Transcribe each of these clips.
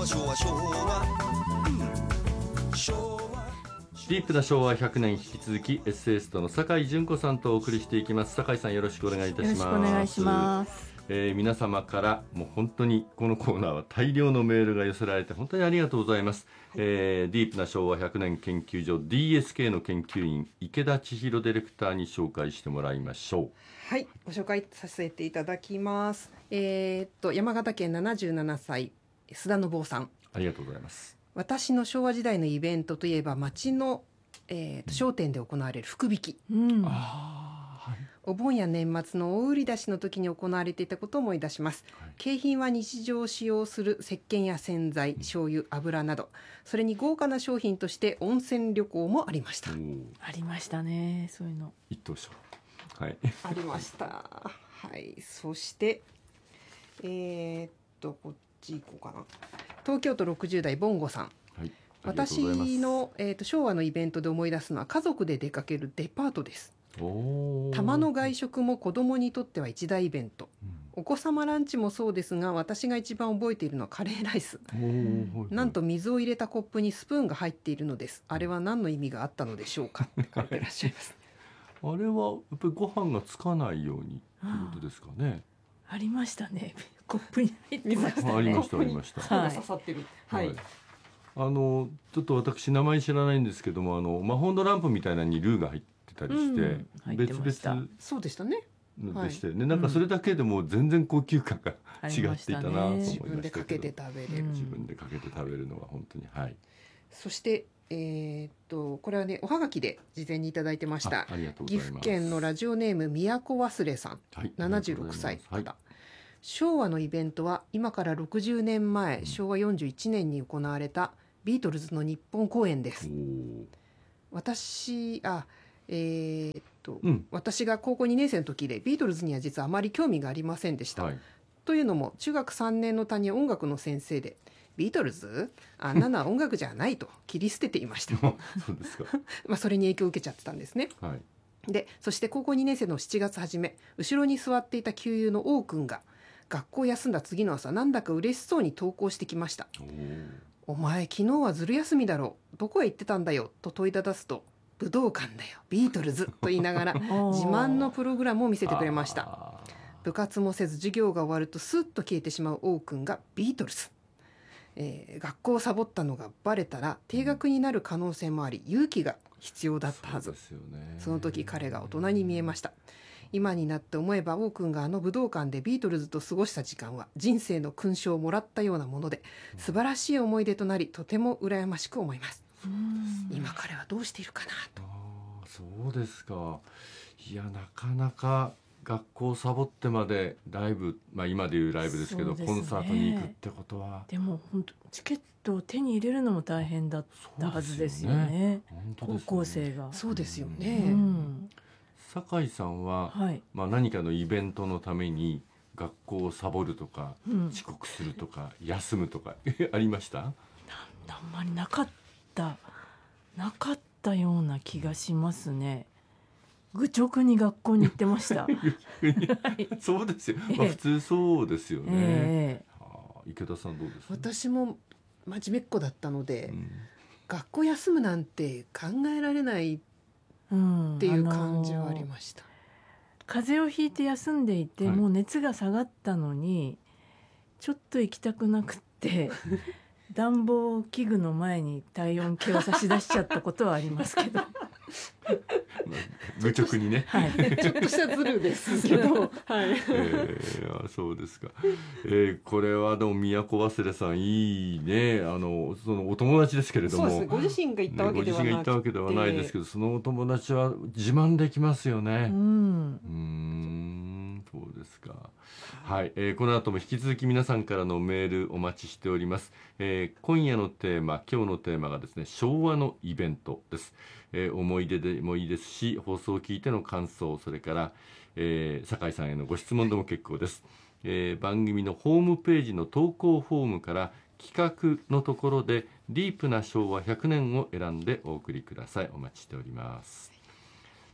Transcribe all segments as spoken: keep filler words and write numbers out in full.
昭和昭和、うん、昭和。 ディープな昭和ひゃくねん、引き続きエッセイストの酒井純子さんとお送りしていきます。酒井さん、よろしくお願いいたします。 よろしくお願いします。 えー、皆様からもう本当にこのコーナーは大量のメールが寄せられて本当にありがとうございます、はい。えー、ディープな昭和ひゃくねん研究所 ディーエスケー の研究員池田千尋ディレクターに紹介してもらいましょう。 はい、ご紹介させていただきます。えー、っと山形県ななじゅうななさい須田信夫さん、 ありがとうございます。 私の昭和時代のイベントといえば町の、えー、と商店で行われる福引き、 うん、 あ、はい、 お盆や年末の大売り出しの時に行われていたことを思い出します、はい。景品は日常使用する石鹸や洗剤、醤油、油など、それに豪華な商品として温泉旅行もありました。 ありましたね、そういうの。 一等賞、はい、 ありました。はい、そしてえー、っとこっち行こうかな。東京都ろくじゅう代ボンゴさん、はい、私の、えー、と昭和のイベントで思い出すのは家族で出かけるデパートです。たまの外食も子供にとっては一大イベント、うん、お子様ランチもそうですが、私が一番覚えているのはカレーライス。なんと水を入れたコップにスプーンが入っているのです。あれは何の意味があったのでしょうかって書いてらっしゃいますあれはやっぱりご飯がつかないようにということですかね。 ありましたね、コップに入ってましたね。 ありましたありました。 スプーンが刺さってる、はいはい。 あのちょっと私名前知らないんですけども、あの魔法のランプみたいなのにルーが入ってたりして、うん、別々 そうでしたね。 でしてね、はい、なんかそれだけでも全然高級感が違っていたなと思いましたけど、 自分でかけて食べれる、 自分でかけて食べるのは本当に、はい。 そしてえー、っとこれはねおはがきで事前にいただいてました。 ありがとうございます。 岐阜県のラジオネーム都忘れさん、はい、ななじゅうろくさいの方、はい。昭和のイベントは今からろくじゅうねんまえ、うん、昭和よんじゅういちねんに行われたビートルズの日本公演です。私あえー、っと、うん、私が高校にねん生の時でビートルズには実はあまり興味がありませんでした、はい。というのも中学さんねんの担任は音楽の先生で、ビートルズあんなのは音楽じゃないと切り捨てていましたそうですかまあそれに影響を受けちゃってたんですね、はい。でそして高校にねん生のしちがつ初め、後ろに座っていた旧友の王くんが学校休んだ次の朝、なんだか嬉しそうに登校してきました。お, お前昨日はずる休みだろう、どこへ行ってたんだよと問いただすと、武道館だよビートルズと言いながら自慢のプログラムを見せてくれました。部活もせず授業が終わるとスッと消えてしまう王くんがビートルズ、えー、学校をサボったのがバレたら停学になる可能性もあり、勇気が必要だったはず。 そうですよね。その時彼が大人に見えました。今になって思えば王くんがあの武道館でビートルズと過ごした時間は人生の勲章をもらったようなもので、素晴らしい思い出となり、とても羨ましく思います。今彼はどうしているかなと。 あ、そうですか。いや、なかなか学校サボってまでライブ、まあ、今でいうライブですけど、ね、コンサートに行くってことは。 でも本当チケットを手に入れるのも大変だったはずですよね。高校生が。 そうですよね、 うん、 酒井さんは、はい、まあ、何かのイベントのために学校をサボるとか、うん、遅刻するとか休むとかありました？ あんまりなかったなかったような気がしますね。愚直に学校に行ってましたそうですよ、まあ、普通そうですよね、えーはあ、池田さんどうですか？ 私も真面目っ子だったので、うん、学校休むなんて考えられないっていう感じはありました、うん、 あのー、風邪をひいて休んでいて、はい、もう熱が下がったのにちょっと行きたくなくって暖房器具の前に体温計を差し出しちゃったことはありますけど愚直にね、 はい、ちょっとしたズルですけど、はい、 えー、あ、そうですか、えー、これはでも都忘れさんいいね。あのそのお友達ですけれども、 そうですね、ご自身が言ったわけではなくて、ね、ご自身が言ったわけではないですけど、そのお友達は自慢できますよね。うん、うーん、そうですか。はい、えー、この後も引き続き皆さんからのメールお待ちしております。えー、今夜のテーマ、今日のテーマがですね、昭和のイベントです。えー、思い出でもいいですし、放送を聞いての感想、それから、えー、酒井さんへのご質問でも結構です。えー、番組のホームページの投稿フォームから企画のところでディープな昭和ひゃくねんを選んでお送りください。お待ちしております。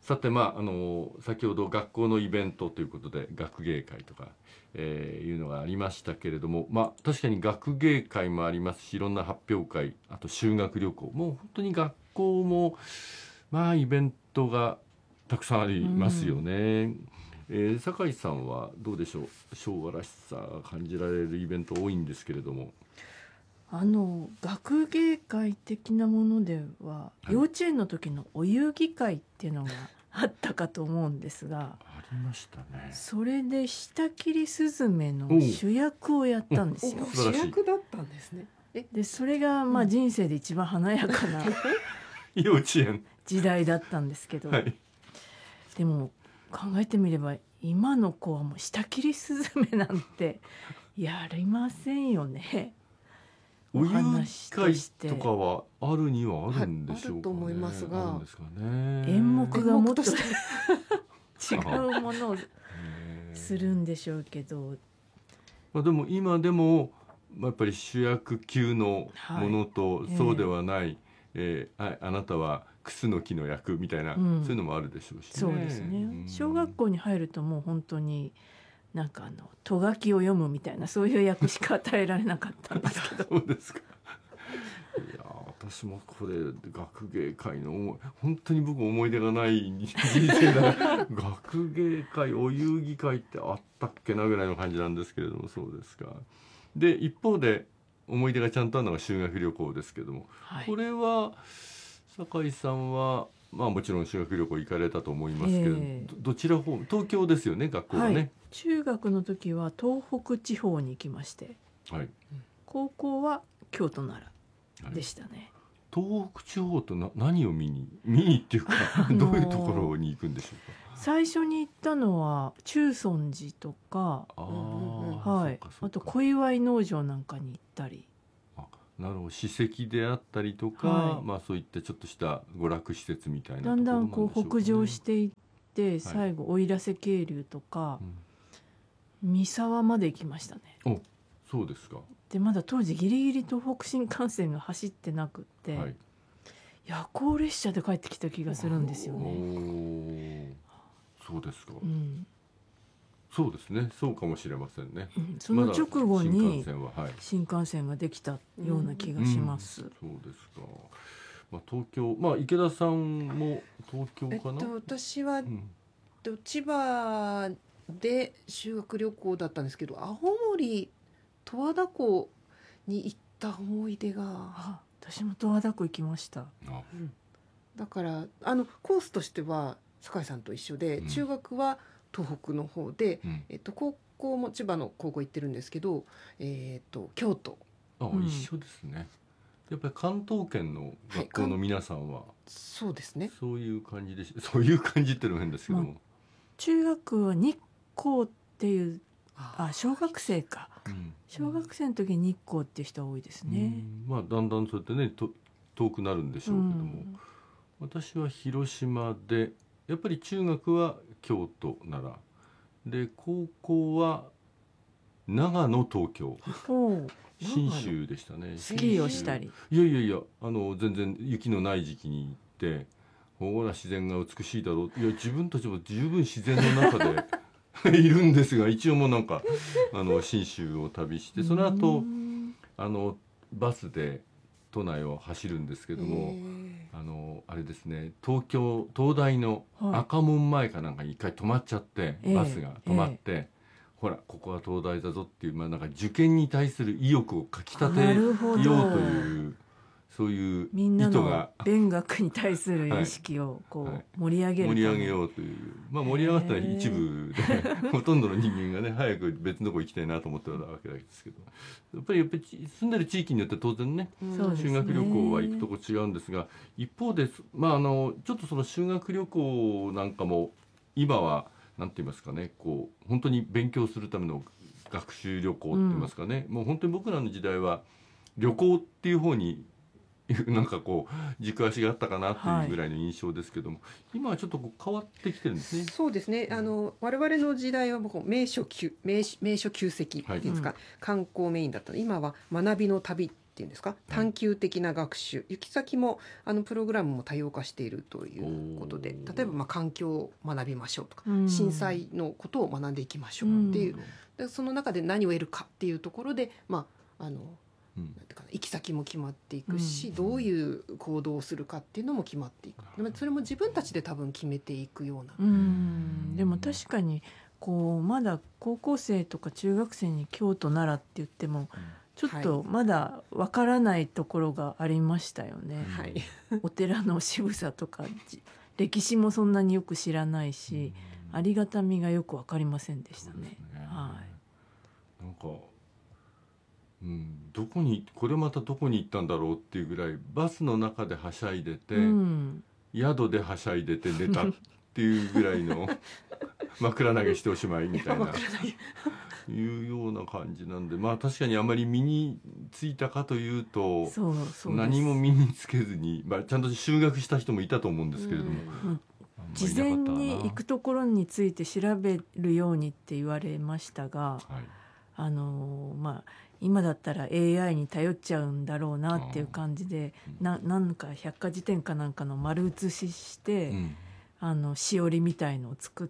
さて、まあ、あの先ほど学校のイベントということで学芸会とか、えーいうのがありましたけれども、まあ、確かに学芸会もありますし、いろんな発表会、あと修学旅行、もう本当に学校も、まあ、イベントがたくさんありますよね。うんえー、酒井さんはどうでしょう、昭和らしさが感じられるイベント多いんですけれども。 あの学芸会的なものでは、はい、幼稚園の時のお遊戯会っていうのがあったかと思うんですが、 ありましたね。 それで下切りすずめの主役をやったんですよ。 主役だったんですね。 でそれがまあ人生で一番華やかな幼稚園時代だったんですけど、 はい、 でも考えてみれば今の子はもう下切りすずめなんてやりませんよね。 お遊戯会とかはあるにはあるんでしょうかね。 はい、あると思いますが、 あるんですかね。 演目がもっと違うものをするんでしょうけど、 まあ、でも今でもやっぱり主役級のものと、はい、そうではない、えーえー、あ, あなたはクスノキの役みたいな、うん、そういうのもあるでしょうしね。 そうですね、うん、小学校に入るともう本当になんかあのとがきを読むみたいなそういう役しか与えられなかったんですけどそうですか。いや私もこれ学芸会の本当に僕思い出がない人生だ学芸会お遊戯会ってあったっけなぐらいの感じなんですけれども。そうですか。で一方で思い出がちゃんとあるのが修学旅行ですけども、はい、これは酒井さんはまあもちろん修学旅行行かれたと思いますけど、えー、ど, どちら方東京ですよね、学校はね。はい、 中学の時は東北地方に行きまして、はい、高校は京都奈良でしたね。 はい、東北地方とな何を見に見にっていうかどういうところに行くんでしょうか。 最初に行ったのは中尊寺とか、あ、はい、あと小岩井農場なんかに行ったり。 なるほど、史跡であったりとか、はい、まあそういったちょっとした娯楽施設みたいなところなんでしょうかね。だんだんこう北上していって、はい、最後奥入瀬渓流とか、うん、三沢まで行きましたね。お、そうですか。 でまだ当時ギリギリ東北新幹線が走ってなくって、はい、夜行列車で帰ってきた気がするんですよね。 お、そうですか。 うん、そうですね、そうかもしれませんね。 うん、その直後に新幹線ができたような気がします。 うんうん、そうですか。まあ、東京、まあ、池田さんも東京かな。 えっと、私は、うん、千葉で修学旅行だったんですけど、青森十和田湖に行った思い出が。 あ、私も十和田湖行きました。 あ、 うん、だからあのコースとしては酒井さんと一緒で、うん、中学は東北の方で、うん、えっと、高校も千葉の高校行ってるんですけど、えー、っと京都。 あ、うん、一緒ですね。やっぱり関東圏の学校の皆さんは、はい、 そうですね、 そういう感じでし、そういう感じっていうのも変ですけども、まあ、 中学は日光っていう、あ、小学生か、うん、小学生の時に日光っていう人は多いですね。 うん、まあ、だんだんそうやってねと遠くなるんでしょうけども、うん、私は広島で、やっぱり中学は京都奈良で、高校は長野東京信州でしたね。 スキーをしたり、 いやいやいや、あの全然雪のない時期に行って、ほら自然が美しいだろう、いや自分たちも十分自然の中でいるんですが、一応もうなんかあの信州を旅して、その後あのバスで都内を走るんですけども、あのあれですね、東京東大の赤門前かなんかに一回止まっちゃって、はい、バスが止まって、えーえー、ほらここは東大だぞっていう、まあ、なんか受験に対する意欲をかきたてようという、そういうみんなの勉学に対する意識をこう盛り上げる、 はい、盛り上げようという、まあ、盛り上がったら一部でほとんどの人間がね早く別のとこ行きたいなと思ってたわけですけど、やっぱりやっぱり住んでる地域によって当然ね、うん、修学旅行は行くとこ違うんですが、一方で、まあ、あのちょっとその修学旅行なんかも今はなんて言いますかね、こう本当に勉強するための学習旅行って言いますかね、うん、もう本当に僕らの時代は旅行っていう方になんかこう軸足があったかなっていうぐらいの印象ですけども、はい、今はちょっとこう変わってきてるんですね。 そうですね、あの我々の時代は僕名所旧名名所旧跡っていうんですか、はい、観光メインだったので、今は学びの旅っていうんですか、探究的な学習、行き先もあのプログラムも多様化しているということで、例えばまあ環境を学びましょうとか、 うん震災のことを学んでいきましょうっていう、でその中で何を得るかっていうところで、まああのうんなんていうかな、行き先も決まっていくし、 うんどういう行動をするかっていうのも決まっていく。でもそれも自分たちで多分決めていくような。 うんでも確かにこうまだ高校生とか中学生に京都奈良って言ってもちょっとまだわからないところがありましたよね、 はい、 お寺の渋さとかじ歴史もそんなによく知らないし、ありがたみがよくわかりませんでしたね。はい、 なんか、うん、どこにこれまたどこに行ったんだろうっていうぐらい、バスの中ではしゃいでて、 うん、 宿ではしゃいでて寝たっていうぐらいの枕投げしておしまいみたいないうような感じなんで、まあ確かにあまり身についたかというとそうそうです。 何も身につけずに、まあ、ちゃんと修学した人もいたと思うんですけれども、 うんあんまり事前いなかったかなに行くところについて調べるようにって言われましたが、 はい、 あのまあ今だったら エーアイ に頼っちゃうんだろうなっていう感じで、ななんか百科事典かなんかの丸写しして、 うん、 あのしおりみたいのを作って、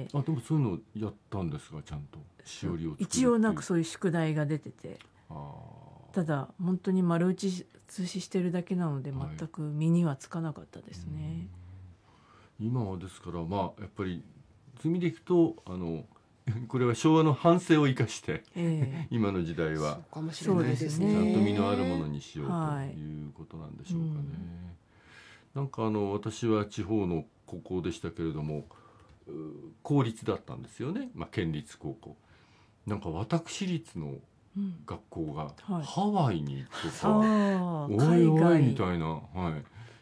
あでもそういうのやったんですが、ちゃんとしおりを作るっていう一応なんかそういう宿題が出てて、 あただ本当に丸写ししてるだけなのではい全く身にはつかなかったですね。 今はですから、まあやっぱりそういう意味でいくと、あのこれは昭和の反省を生かしてええ今の時代はそうかもしれないですね。 ちゃそうですねんと身のあるものにしようとはいいうことなんでしょうかね。 うんなんかあの私は地方の高校でしたけれども、う公立だったんですよね、まあ、県立高校。なんか私立のうん学校がはいハワイに行くとか、 ああおいおい海外みたいな、はい、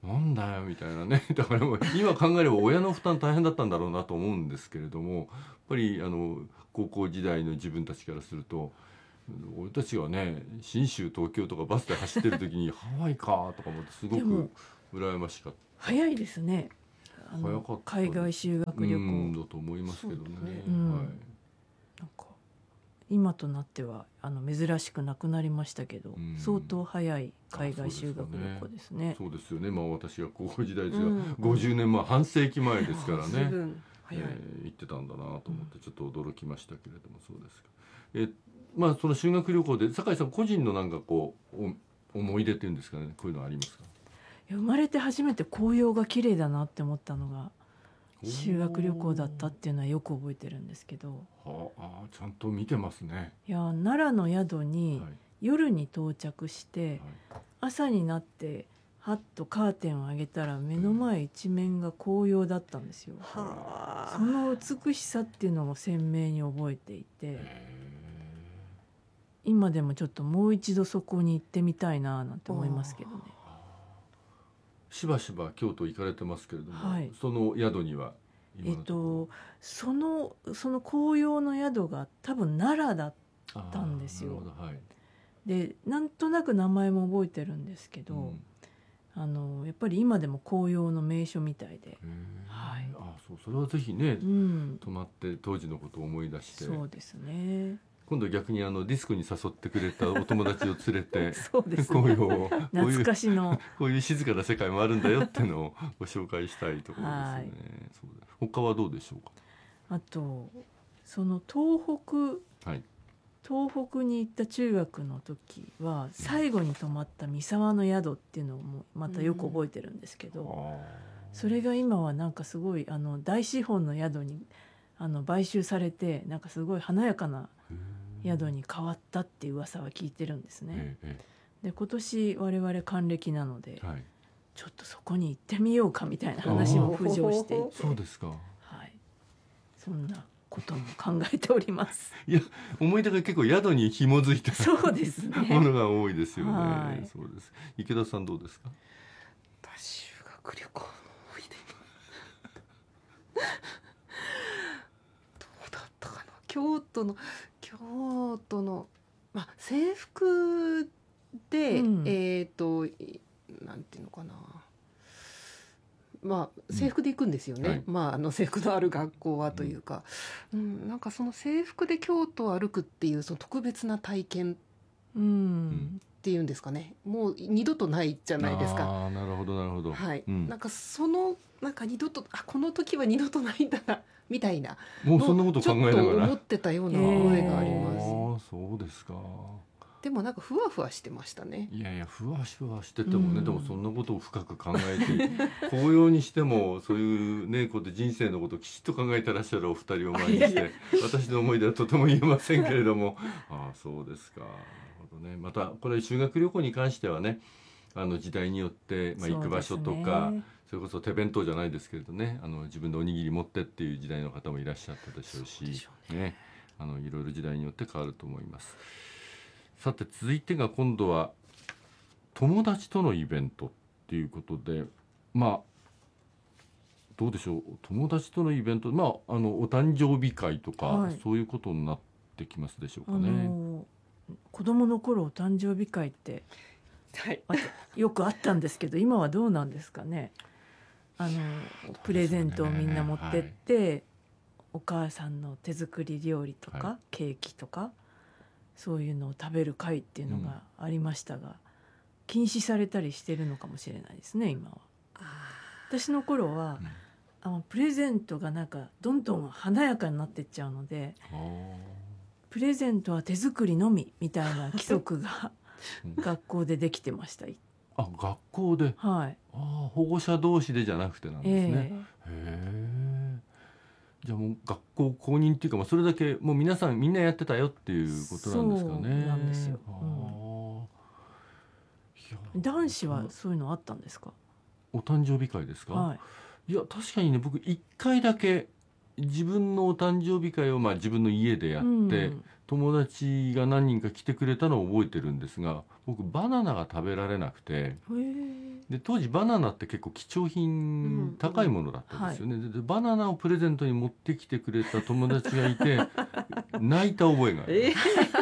なんだよみたいなね。だからもう今考えれば親の負担大変だったんだろうなと思うんですけれども、やっぱりあの高校時代の自分たちからすると、俺たちがね信州東京とかバスで走ってる時にハワイかとか思ってすごでもく羨ましかった。 早いですね。あの早かった海外修学旅うん行だと思いますけどね。 そうねうんはいなんか今となってはあの珍しくなくなりましたけど、 うん相当早い海外修学旅行ですね。 そうですよね。まあ私が高校時代ですが、 うんごじゅうねんまえ、半世紀前ですからね、 随分早い。 えー行ってたんだなと思ってちょっと驚きましたけれども、そうですか。えーまあその修学旅行で酒井さん個人のなんかこうお思い出っていうんですかね、こういうのありますか？ いや生まれて初めて紅葉が綺麗だなって思ったのが修学旅行だったっていうのはよく覚えてるんですけど、 はあ、あーちゃんと見てますね。 いや奈良の宿にはい夜に到着してはい朝になってはっとカーテンを上げたら目の前一面が紅葉だったんですよ。 はその美しさっていうのも鮮明に覚えていて、 へ今でもちょっともう一度そこに行ってみたいななんて思いますけどね。 ーしばしば京都行かれてますけれども、 はいその宿にはえっ今のとことそのその紅葉の宿が多分奈良だろたんですよあーなるほど、はい。 でなんとなく名前も覚えてるんですけど、 うんあのやっぱり今でも紅葉の名所みたいで、 へーはいあそうそれはぜひね、 うん、 泊まって当時のことを思い出して、 そうですね。 今度逆にあのディスコに誘ってくれたお友達を連れてそうです紅ね。 葉をこうい懐うかしのこういう静かな世界もあるんだよっていうのをご紹介したいところですよね。 はいそうだ。他はどうでしょうか。 あとその東北はい。 東北に行った中学の時は最後に泊まった三沢の宿っていうのもまたよく覚えてるんですけど、それが今はなんかすごいあの大資本の宿にあの買収されてなんかすごい華やかな宿に変わったっていう噂は聞いてるんですね。 ええで今年我々還暦なのでええはい。 ちょっとそこに行ってみようかみたいな話も浮上していて、 そうですか。 はい、そんなことも考えております。 いや思い出が結構宿に紐づいたそうですもね。 のが多いですよね。 はいそうです。池田さんどうですか。 修学旅行の思い出どうだったかな。京都の京都の、まあ、制服で、 うんえっ、といなんていうのかな、まあ制服で行くんですよね、 うんはいまああの制服のある学校はというか、うんなんかその制服で京都を歩くっていうその特別な体験うん、 ていうんですかね、もう二度とないじゃないですか。 あーなるほどなるほど、 はい、 うんなんかそのなんか二度とあこの時は二度とないんだなみたいなもうそんなこと考えなちょっとがら思ってたような覚えがありあます。 ーそうですか。 でもなんかふわふわしてましたね。 いやいやふわふわしててもね、 うんでもそんなことを深く考えて紅葉にしてもそういうねこと人生のことをきちっと考えてらっしゃるお二人を前にして私の思いではとても言えませんけれどもああそうですか。なるほどね。またこれ修学旅行に関してはねあの時代によって、まあ、行く場所とか そ,、それこそ手弁当じゃないですけれどねあの自分でおにぎり持ってっていう時代の方もいらっしゃったでしょうしそうでしょうねね、あのいろいろ時代によって変わると思います。さて続いてが今度は友達とのイベントっていうことでまあどうでしょう友達とのイベントまああのお誕生日会とか、 はいそういうことになってきますでしょうあかね。 の子供の頃お誕生日会ってはいあよくあったんですけど今はどうなんですかね。あのプレゼントをみんな持ってって、お母さんの手作り料理とか、 はいケーキとかそういうのを食べる会っていうのがありましたが、禁止されたりしてるのかもしれないですね今は。私の頃は、 うんあのプレゼントがなんかどんどん華やかになってっちゃうのであープレゼントは手作りのみみたいな規則がうん学校でできてました。 あ学校ではい。 あー保護者同士でじゃなくてなんですね。 えへえ。じゃあもう学校公認っていうか、まあ、それだけもう皆さんみんなやってたよっていうことなんですかね。 そうなんですよあうんーいやえ男子はそういうのあったんですか。 お誕生日会ですか。 はい。 いや確かにね僕一回だけ自分のお誕生日会をまあ自分の家でやって、 うん友達が何人か来てくれたのを覚えてるんですが僕バナナが食べられなくてへえ。 で当時バナナって結構貴重うん品高いものだったんですよね、ででバナナをプレゼントに持ってきてくれた友達がいて泣いた覚えがある、 えー